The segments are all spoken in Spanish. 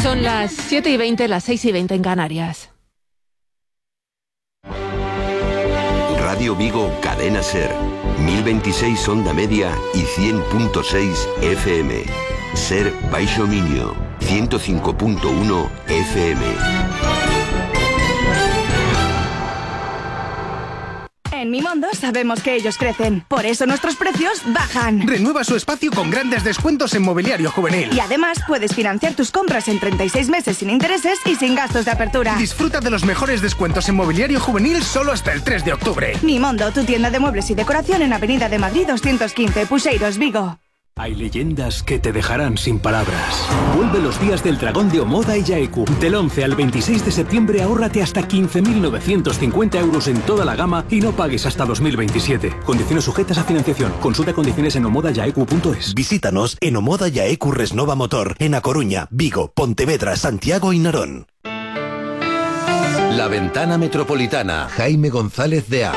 Son las 7:20, las 6:20 en Canarias. Radio Vigo, Cadena Ser, 1026 onda media y 100.6 FM. Ser Baixo Miño, 105.1 FM. En Mimondo sabemos que ellos crecen, por eso nuestros precios bajan. Renueva su espacio con grandes descuentos en mobiliario juvenil. Y además puedes financiar tus compras en 36 meses sin intereses y sin gastos de apertura. Disfruta de los mejores descuentos en mobiliario juvenil solo hasta el 3 de octubre. Mimondo, tu tienda de muebles y decoración en Avenida de Madrid 215, Puxeiros, Vigo. Hay leyendas que te dejarán sin palabras. Vuelve los días del dragón de Omoda y Yaeku. Del 11 al 26 de septiembre ahórrate hasta 15.950 euros en toda la gama y no pagues hasta 2027. Condiciones sujetas a financiación. Consulta condiciones en omodayaeku.es. Visítanos en Omoda Yaeku Resnova Motor, en A Coruña, Vigo, Pontevedra, Santiago y Narón. La Ventana Metropolitana. Jaime González de Az.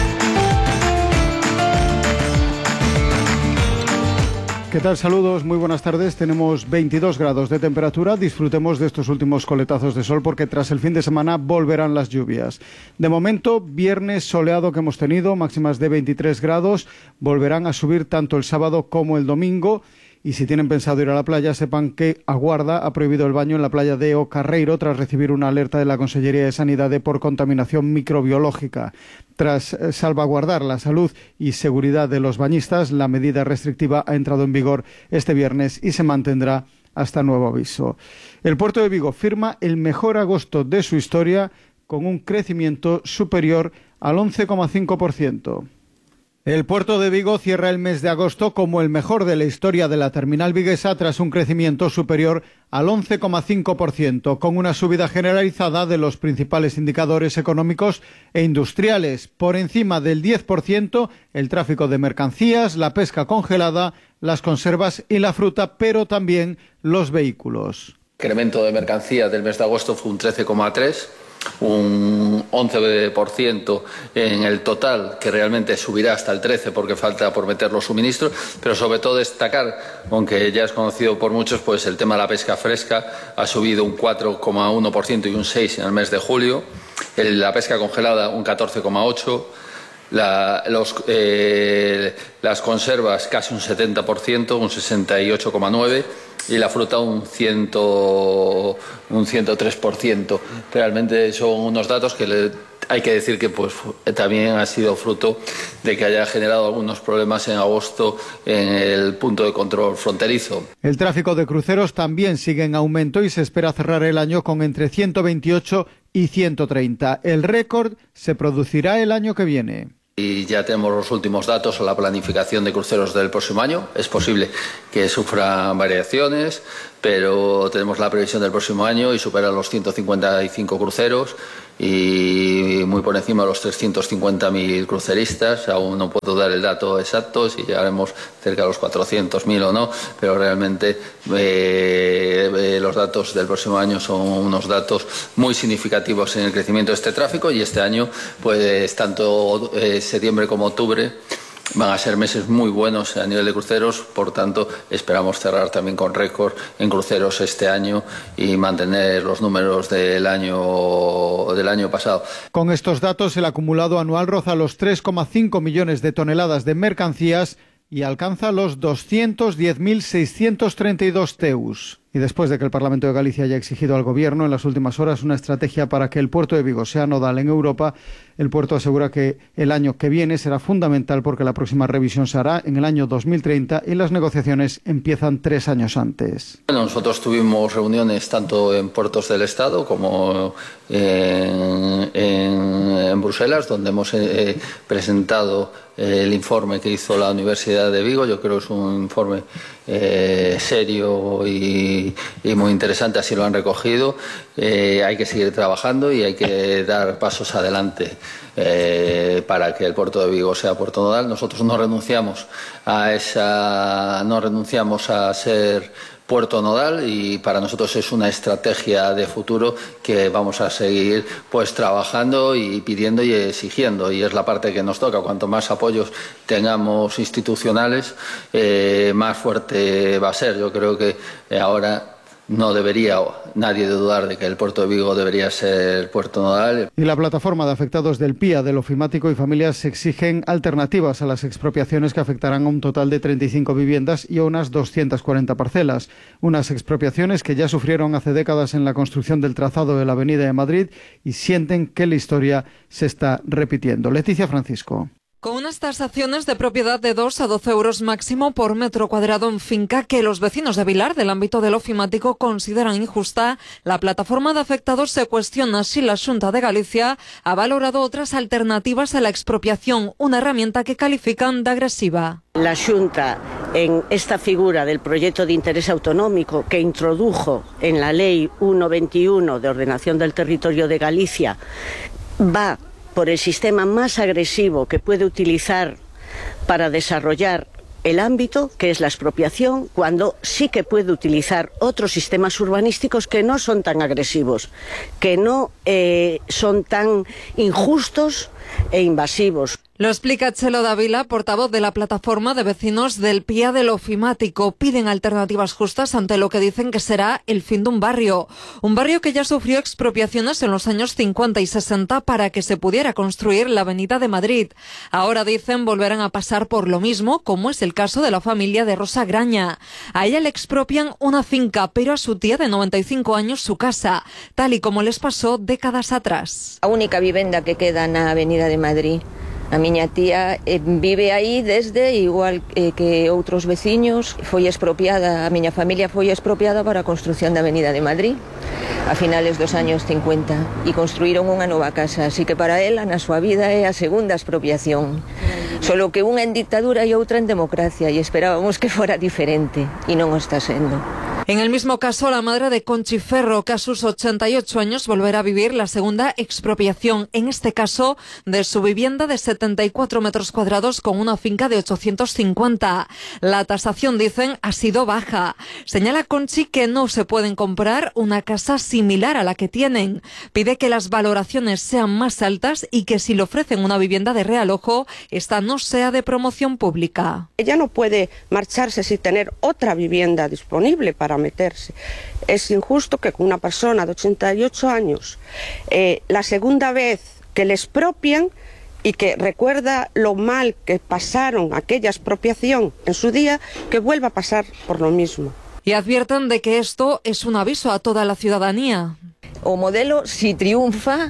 ¿Qué tal? Saludos, muy buenas tardes. Tenemos 22 grados de temperatura. Disfrutemos de estos últimos coletazos de sol porque tras el fin de semana volverán las lluvias. De momento, viernes soleado que hemos tenido, máximas de 23 grados. Volverán a subir tanto el sábado como el domingo. Y si tienen pensado ir a la playa, sepan que Aguarda ha prohibido el baño en la playa de O Carreiro tras recibir una alerta de la Consellería de Sanidade por contaminación microbiológica. Tras salvaguardar la salud y seguridad de los bañistas, la medida restrictiva ha entrado en vigor este viernes y se mantendrá hasta nuevo aviso. El puerto de Vigo firma el mejor agosto de su historia con un crecimiento superior al 11,5%. El puerto de Vigo cierra el mes de agosto como el mejor de la historia de la terminal viguesa tras un crecimiento superior al 11,5%, con una subida generalizada de los principales indicadores económicos e industriales. Por encima del 10%, el tráfico de mercancías, la pesca congelada, las conservas y la fruta, pero también los vehículos. El incremento de mercancías del mes de agosto fue un 13,3%. Un 11% en el total, que realmente subirá hasta el 13% porque falta por meter los suministros, pero sobre todo destacar, aunque ya es conocido por muchos, pues el tema de la pesca fresca ha subido un 4,1% y un 6% en el mes de julio, la pesca congelada un 14,8%, las conservas casi un 70%, un 68,9%, y la fruta un 103%. Realmente son unos datos que hay que decir que pues también ha sido fruto de que haya generado algunos problemas en agosto en el punto de control fronterizo. El tráfico de cruceros también sigue en aumento y se espera cerrar el año con entre 128 y 130. El récord se producirá el año que viene. Y ya tenemos los últimos datos a la planificación de cruceros del próximo año. Es posible que sufran variaciones, pero tenemos la previsión del próximo año y supera los 155 cruceros y muy por encima de los 350.000 cruceristas. Aún no puedo dar el dato exacto, si llegaremos cerca de los 400.000 o no, pero realmente los datos del próximo año son unos datos muy significativos en el crecimiento de este tráfico, y este año, pues tanto septiembre como octubre van a ser meses muy buenos a nivel de cruceros, por tanto esperamos cerrar también con récord en cruceros este año y mantener los números del año pasado. Con estos datos, el acumulado anual roza los 3,5 millones de toneladas de mercancías y alcanza los 210.632 TEUs. Y después de que el Parlamento de Galicia haya exigido al Gobierno en las últimas horas una estrategia para que el puerto de Vigo sea nodal en Europa, el puerto asegura que el año que viene será fundamental porque la próxima revisión se hará en el año 2030 y las negociaciones empiezan 3 años antes. Bueno, nosotros tuvimos reuniones tanto en puertos del Estado como en Bruselas, donde hemos presentado el informe que hizo la Universidad de Vigo. Yo creo que es un informe serio y muy interesante, así lo han recogido. Hay que seguir trabajando y hay que dar pasos adelante para que el puerto de Vigo sea puerto nodal. Nosotros no renunciamos a ser puerto nodal, y para nosotros es una estrategia de futuro que vamos a seguir pues trabajando y pidiendo y exigiendo, y es la parte que nos toca. Cuanto más apoyos tengamos institucionales, más fuerte va a ser. Yo creo que ahora No debería nadie dudar de que el puerto de Vigo debería ser puerto nodal. Y la plataforma de afectados del PIA, del ofimático y familias exigen alternativas a las expropiaciones que afectarán a un total de 35 viviendas y a unas 240 parcelas. Unas expropiaciones que ya sufrieron hace décadas en la construcción del trazado de la Avenida de Madrid y sienten que la historia se está repitiendo. Leticia Francisco. Con unas tasaciones de propiedad de 2 a 12 euros máximo por metro cuadrado en finca que los vecinos de Vilar, del ámbito del ofimático, consideran injusta, la plataforma de afectados se cuestiona si la Xunta de Galicia ha valorado otras alternativas a la expropiación, una herramienta que califican de agresiva. La Xunta, en esta figura del proyecto de interés autonómico que introdujo en la Ley 1.21 de Ordenación del Territorio de Galicia, va por el sistema más agresivo que puede utilizar para desarrollar el ámbito, que es la expropiación, cuando sí que puede utilizar otros sistemas urbanísticos que no son tan agresivos, que no son tan injustos e invasivos. Lo explica Chelo Dávila, portavoz de la plataforma de vecinos del PIA del ofimático. Piden alternativas justas ante lo que dicen que será el fin de un barrio que ya sufrió expropiaciones en los años 50 y 60 para que se pudiera construir la Avenida de Madrid. Ahora dicen volverán a pasar por lo mismo, como es el caso de la familia de Rosa Graña. A ella le expropian una finca, pero a su tía de 95 años su casa, tal y como les pasó décadas atrás. A única vivenda que queda na Avenida de Madrid. A miña tía vive aí desde, igual que outros veciños, foi expropiada, a miña familia foi expropiada para a construción da Avenida de Madrid a finales dos años 50 e construíron unha nova casa, así que para ela na súa vida é a segunda expropiación. Solo que unha en dictadura e outra en democracia, e esperábamos que fora diferente e non o está sendo. En el mismo caso, la madre de Conchi Ferro, que a sus 88 años volverá a vivir la segunda expropiación, en este caso de su vivienda de 74 metros cuadrados con una finca de 850. La tasación, dicen, ha sido baja. Señala Conchi que no se pueden comprar una casa similar a la que tienen. Pide que las valoraciones sean más altas y que si le ofrecen una vivienda de realojo, esta no sea de promoción pública. Ella no puede marcharse sin tener otra vivienda disponible para meterse. Es injusto que con una persona de 88 años, la segunda vez que le expropian y que recuerda lo mal que pasaron aquella expropiación en su día, que vuelva a pasar por lo mismo. Y advierten de que esto es un aviso a toda la ciudadanía. O modelo, si triunfa,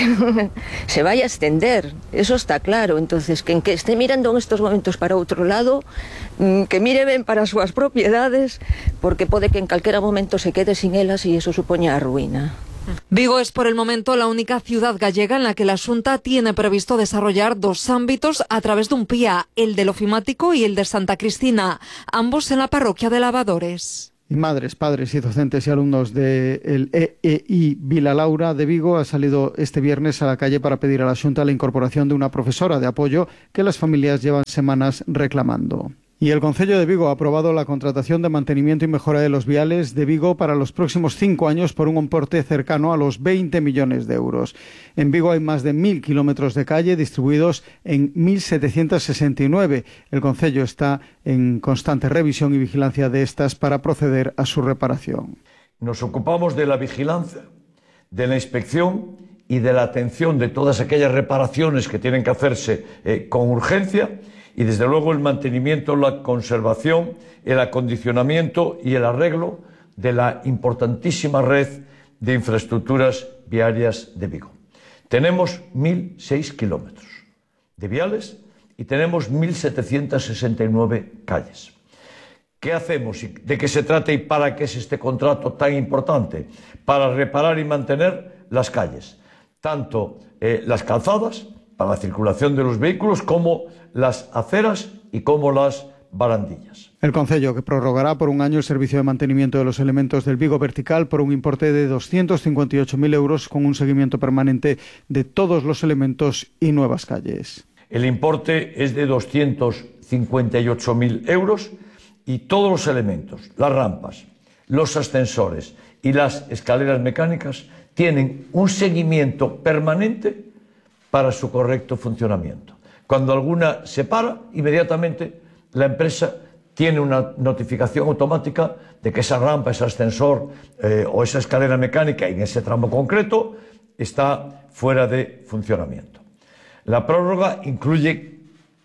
se vaya a extender, eso está claro. Entonces, quen que esté mirando en estos momentos para outro lado, que mire ben para as súas propiedades, porque pode que en calquera momento se quede sin elas e eso supoña a ruína. Vigo es por el momento la única ciudad gallega en la que la Xunta tiene previsto desarrollar dos ámbitos a través de un PIA, el del ofimático y el de Santa Cristina, ambos en la parroquia de Lavadores. Y madres, padres y docentes y alumnos del EEI Vila Laura de Vigo han salido este viernes a la calle para pedir a la Xunta la incorporación de una profesora de apoyo que las familias llevan semanas reclamando. Y el Concello de Vigo ha aprobado la contratación de mantenimiento y mejora de los viales de Vigo para los próximos 5 años por un importe cercano a los 20 millones de euros. En Vigo hay más de 1.000 kilómetros de calle distribuidos en 1.769. El Concello está en constante revisión y vigilancia de estas para proceder a su reparación. Nos ocupamos de la vigilancia, de la inspección y de la atención de todas aquellas reparaciones que tienen que hacerse con urgencia. Y desde luego el mantenimiento, la conservación, el acondicionamiento y el arreglo de la importantísima red de infraestructuras viarias de Vigo. Tenemos 1.006 kilómetros de viales y tenemos 1.769 calles. ¿Qué hacemos? ¿De qué se trata y para qué es este contrato tan importante? Para reparar y mantener las calles, tanto las calzadas para la circulación de los vehículos como las aceras y como las barandillas. El Concello, que prorrogará por un año el servicio de mantenimiento de los elementos del Vigo Vertical por un importe de 258.000 euros con un seguimiento permanente de todos los elementos y nuevas calles. El importe es de 258.000 euros y todos los elementos, las rampas, los ascensores y las escaleras mecánicas tienen un seguimiento permanente para su correcto funcionamiento. Cuando alguna se para, inmediatamente la empresa tiene una notificación automática de que esa rampa, ese ascensor o esa escalera mecánica en ese tramo concreto está fuera de funcionamiento. La prórroga incluye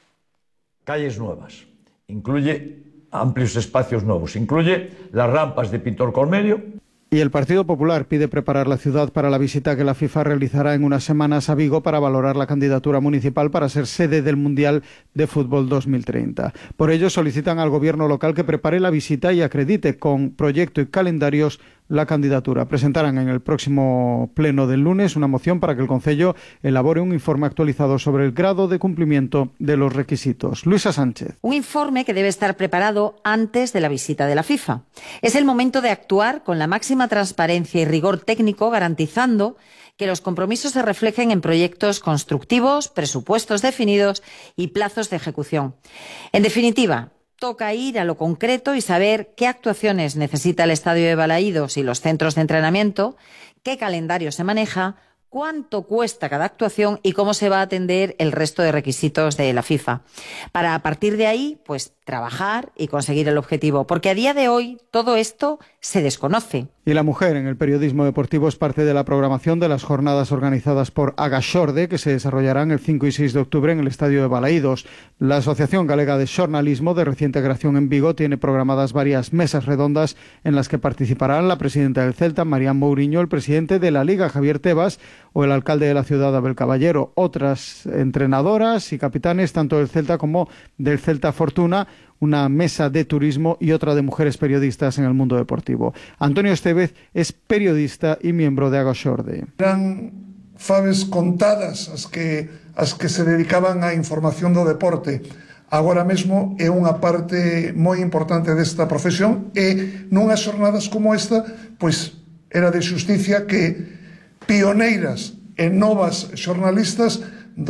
calles nuevas, incluye amplios espacios nuevos, incluye las rampas de Pintor Colmerio. Y el Partido Popular pide preparar la ciudad para la visita que la FIFA realizará en unas semanas a Vigo para valorar la candidatura municipal para ser sede del Mundial de Fútbol 2030. Por ello solicitan al gobierno local que prepare la visita y acredite con proyecto y calendarios la candidatura. Presentarán en el próximo pleno del lunes una moción para que el Concello elabore un informe actualizado sobre el grado de cumplimiento de los requisitos. Luisa Sánchez. Un informe que debe estar preparado antes de la visita de la FIFA. Es el momento de actuar con la máxima transparencia y rigor técnico, garantizando que los compromisos se reflejen en proyectos constructivos, presupuestos definidos y plazos de ejecución. En definitiva, toca ir a lo concreto y saber qué actuaciones necesita el estadio de Balaídos y los centros de entrenamiento, qué calendario se maneja, cuánto cuesta cada actuación y cómo se va a atender el resto de requisitos de la FIFA. Para a partir de ahí, pues trabajar y conseguir el objetivo, porque a día de hoy todo esto se desconoce. Y la mujer en el periodismo deportivo es parte de la programación de las jornadas organizadas por Agaxorde, que se desarrollarán el 5 y 6 de octubre en el estadio de Balaídos. La Asociación Galega de Xornalismo, de reciente creación en Vigo, tiene programadas varias mesas redondas en las que participarán la presidenta del Celta, Marián Mouriño, el presidente de la Liga, Javier Tebas, o el alcalde de la ciudad, Abel Caballero. Otras entrenadoras y capitanes, tanto del Celta como del Celta Fortuna, una mesa de turismo y otra de mujeres periodistas en el mundo deportivo. Antonio Estevez es periodista y miembro de Agaxorde. Eran faves contadas as que se dedicaban á información do deporte. Agora mesmo é unha parte moi importante desta profesión e nunhas xornadas como esta, pois era de xusticia que pioneiras e novas xornalistas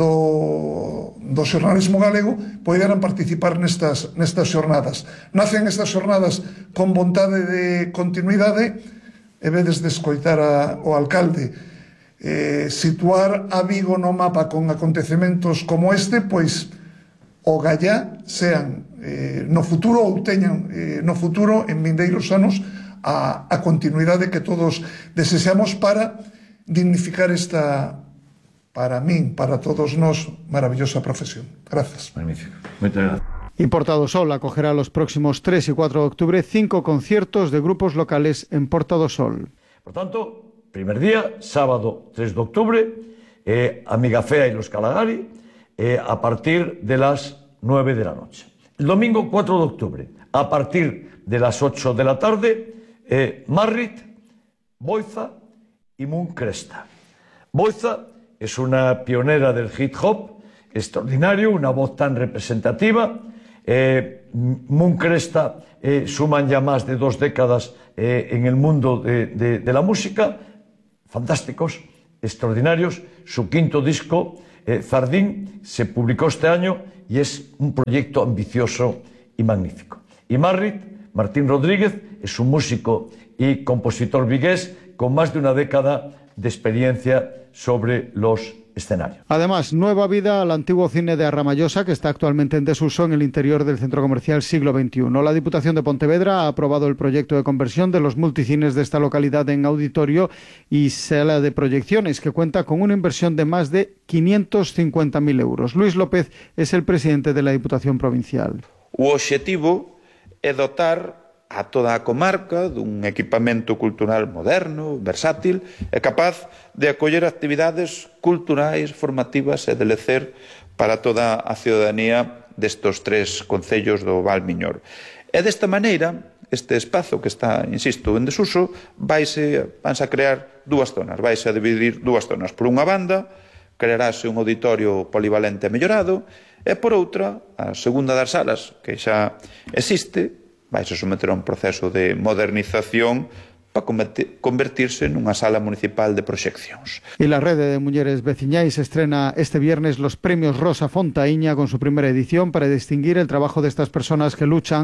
do xornalismo galego poderan participar nestas xornadas. Nacen estas xornadas con vontade de continuidade e vedes de escoitar ao alcalde situar a Vigo no mapa con acontecementos como este, pois o gallá sean no futuro ou teñan no futuro en vindeiros anos a continuidade que todos desexamos para dignificar esta, para min, para todos nós, maravillosa profesión. Gracias. Magnífico. Moitas gracias. Y Porta do Sol acogerá los próximos 3 y 4 de octubre 5 conciertos de grupos locales en Porta do Sol. Por tanto, primer día, sábado 3 de octubre, Amiga Fea y los Calagari, a partir de las 9 de la noche. El domingo 4 de octubre, a partir de las 8 de la tarde, Marrit, Boiza y Moon Cresta. Boiza es una pionera del hip hop, extraordinario, una voz tan representativa. Moon Cresta suman ya más de 2 décadas en el mundo de la música, fantásticos, extraordinarios. Su quinto disco, Zardín, se publicó este año y es un proyecto ambicioso y magnífico. Y Marrit, Martín Rodríguez, es un músico y compositor vigués con más de una década de experiencia sobre los escenarios. Además, nueva vida al antiguo cine de Arramallosa, que está actualmente en desuso en el interior del centro comercial Siglo XXI. La Diputación de Pontevedra ha aprobado el proyecto de conversión de los multicines de esta localidad en auditorio y sala de proyecciones, que cuenta con una inversión de más de 550.000 euros. Luis López es el presidente de la Diputación Provincial. O obxectivo é dotar a toda a comarca dun equipamento cultural moderno, versátil e capaz de acoller actividades culturais, formativas e de lecer para toda a ciudadanía destos 3 concellos do Val Miñor. E desta maneira, este espazo que está, insisto, en desuso, vanse a crear 2 zonas, vanse a dividir 2 zonas. Por unha banda, crearase un auditorio polivalente e mellorado, e por outra, a segunda das salas, que xa existe, vais a someter a un proceso de modernización para convertirse nunha sala municipal de proxeccións. Y la Red de Mujeres Veciñais estrena este viernes los premios Rosa Fontaíña con su primera edición para distinguir el trabajo de estas personas que luchan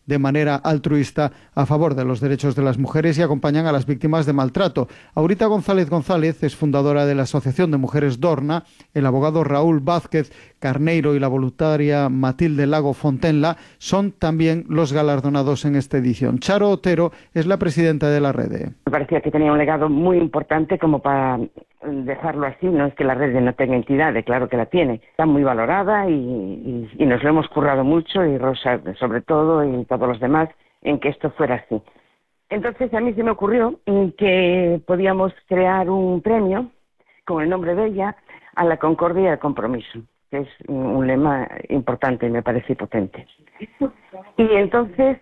de manera altruista a favor de los derechos de las mujeres y acompañan a las víctimas de maltrato. Aurita González González es fundadora de la Asociación de Mujeres Dorna, el abogado Raúl Vázquez Carneiro y la voluntaria Matilde Lago Fontenla son también los galardonados en esta edición. Charo Otero es la presidenta de la Rede. Me parecía que tenía un legado muy importante como para dejarlo así. No es que la Rede no tenga entidad, claro que la tiene. Está muy valorada y nos lo hemos currado mucho, y Rosa sobre todo y todos los demás, en que esto fuera así. Entonces a mí se me ocurrió que podíamos crear un premio con el nombre de ella a la concordia y al compromiso, que es un lema importante y me parece potente. Y entonces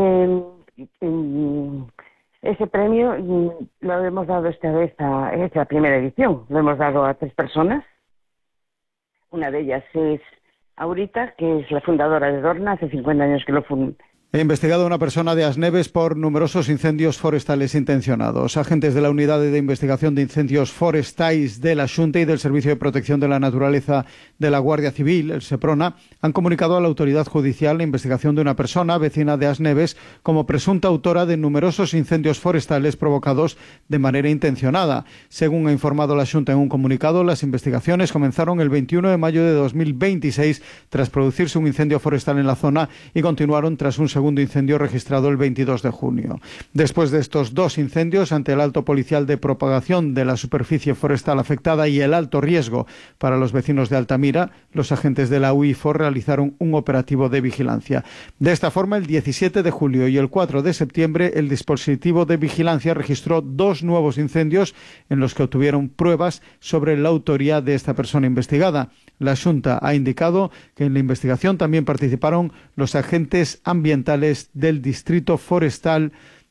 ese premio lo hemos dado esta vez es la primera edición, lo hemos dado a 3 personas. Una de ellas es Aurita, que es la fundadora de Dorna, hace 50 años que lo fundó. He investigado a una persona de Asneves por numerosos incendios forestales intencionados. Agentes de la Unidad de Investigación de Incendios Forestais de la Xunta y del Servicio de Protección de la Naturaleza de la Guardia Civil, el SEPRONA, han comunicado a la autoridad judicial la investigación de una persona vecina de Asneves como presunta autora de numerosos incendios forestales provocados de manera intencionada. Según ha informado la Xunta en un comunicado, las investigaciones comenzaron el 21 de mayo de 2026 tras producirse un incendio forestal en la zona y continuaron tras un segundo incendio registrado el 22 de junio. Después de estos 2 incendios, ante el alto policial de propagación de la superficie forestal afectada y el alto riesgo para los vecinos de Altamira, los agentes de la UIFOR realizaron un operativo de vigilancia. De esta forma, el 17 de julio y el 4 de septiembre, el dispositivo de vigilancia registró 2 nuevos incendios en los que obtuvieron pruebas sobre la autoría de esta persona investigada. La Xunta ha indicado que en la investigación también participaron los agentes ambientales del Distrito Forestal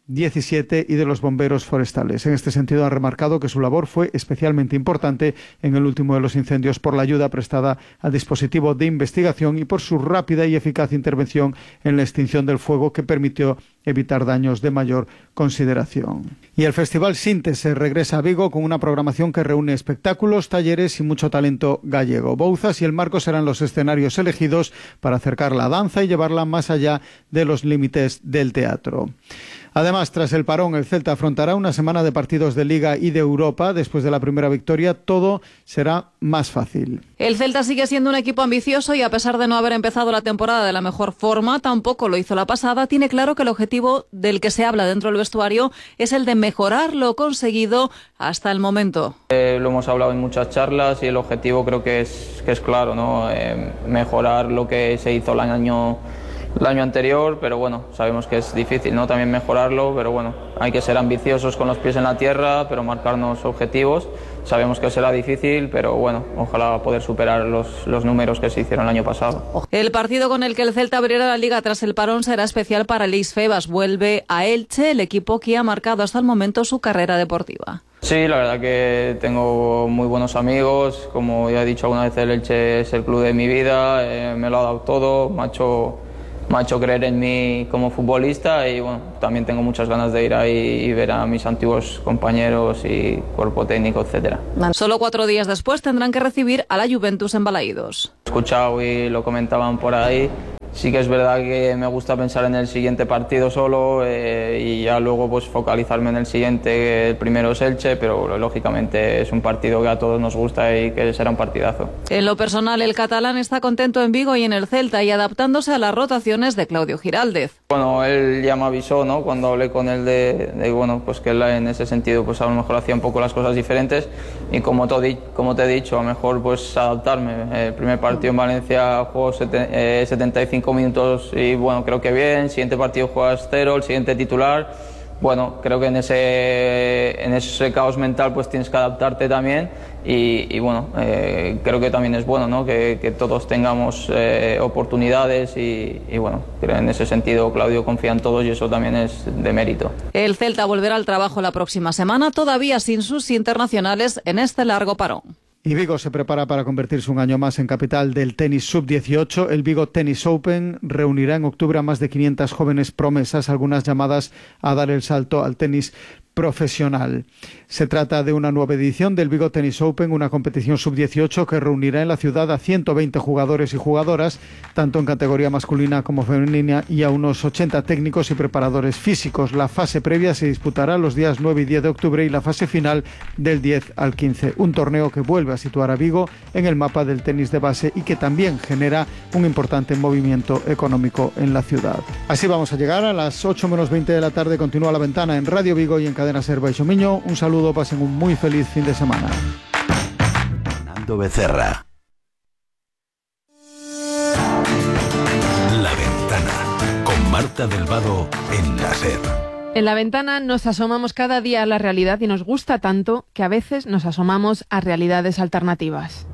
17 y de los bomberos forestales. En este sentido, han remarcado que su labor fue especialmente importante en el último de los incendios por la ayuda prestada al dispositivo de investigación y por su rápida y eficaz intervención en la extinción del fuego que permitió evitar daños de mayor consideración. Y el Festival Síntese regresa a Vigo con una programación que reúne espectáculos, talleres y mucho talento gallego. Bouzas y El Marco serán los escenarios elegidos para acercar la danza y llevarla más allá de los límites del teatro. Además, tras el parón, el Celta afrontará una semana de partidos de Liga y de Europa. Después de la primera victoria, todo será más fácil. El Celta sigue siendo un equipo ambicioso y, a pesar de no haber empezado la temporada de la mejor forma, tampoco lo hizo la pasada. Tiene claro que el objetivo del que se habla dentro del vestuario es el de mejorar lo conseguido hasta el momento. Lo hemos hablado en muchas charlas y el objetivo creo que es claro, ¿no? Mejorar lo que se hizo el año anterior, pero bueno, sabemos que es difícil, ¿no? También mejorarlo, pero bueno, hay que ser ambiciosos con los pies en la tierra, pero marcarnos objetivos. Sabemos que será difícil, pero bueno, ojalá poder superar los números que se hicieron el año pasado. El partido con el que el Celta abrirá la Liga tras el parón será especial para Luis Febas. Vuelve a Elche, el equipo que ha marcado hasta el momento su carrera deportiva. Sí, la verdad que tengo muy buenos amigos. Como ya he dicho alguna vez, el Elche es el club de mi vida, me lo ha dado todo, me ha hecho creer en mí como futbolista y bueno, también tengo muchas ganas de ir ahí y ver a mis antiguos compañeros y cuerpo técnico, etcétera. Solo 4 días después tendrán que recibir a la Juventus en Balaídos. He escuchado y lo comentaban por ahí. Sí que es verdad que me gusta pensar en el siguiente partido solo y ya luego pues focalizarme en el siguiente. El primero es Elche, pero lógicamente es un partido que a todos nos gusta y que será un partidazo. En lo personal, el catalán está contento en Vigo y en el Celta y adaptándose a las rotaciones de Claudio Giraldez. Bueno, él ya me avisó, ¿no? Cuando hablé con él de bueno, pues que él en ese sentido pues a lo mejor hacía un poco las cosas diferentes y como te he dicho, a lo mejor pues adaptarme. El primer partido en Valencia jugó 75 minutos y bueno, creo que bien. El siguiente partido juegas 0, el siguiente titular. Bueno, creo que en ese caos mental pues tienes que adaptarte también y bueno, creo que también es bueno, ¿no? que todos tengamos oportunidades y bueno, creo en ese sentido Claudio confía en todos y eso también es de mérito. El Celta volverá al trabajo la próxima semana, todavía sin sus internacionales en este largo parón. Y Vigo se prepara para convertirse un año más en capital del tenis sub-18. El Vigo Tennis Open reunirá en octubre a más de 500 jóvenes promesas, algunas llamadas a dar el salto al tenis profesional. Se trata de una nueva edición del Vigo Tennis Open, una competición sub-18 que reunirá en la ciudad a 120 jugadores y jugadoras, tanto en categoría masculina como femenina, y a unos 80 técnicos y preparadores físicos. La fase previa se disputará los días 9 y 10 de octubre y la fase final del 10 al 15. Un torneo que vuelve a situar a Vigo en el mapa del tenis de base y que también genera un importante movimiento económico en la ciudad. Así vamos a llegar a las 8 menos 20 de la tarde. Continúa La Ventana en Radio Vigo y en Cadena Ser Baixo Miño. Un saludo, pasen un muy feliz fin de semana. Fernando Becerra. La Ventana con Marta del Vado en la Ser. En La Ventana nos asomamos cada día a la realidad y nos gusta tanto que a veces nos asomamos a realidades alternativas.